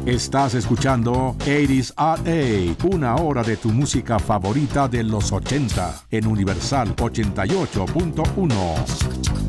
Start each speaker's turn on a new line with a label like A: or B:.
A: Estás escuchando 80s at 8, una hora de tu música favorita de los 80 en Universal 88.1.